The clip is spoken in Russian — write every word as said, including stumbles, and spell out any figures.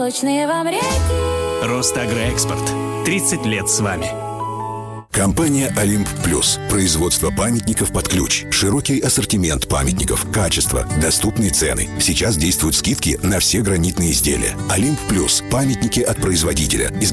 молочные вам реки. Росагроэкспорт. тридцать лет с вами. Компания «Олимп Плюс». Производство памятников под ключ. Широкий ассортимент памятников. Качество. Доступные цены. Сейчас действуют скидки на все гранитные изделия. «Олимп Плюс». Памятники от производителя.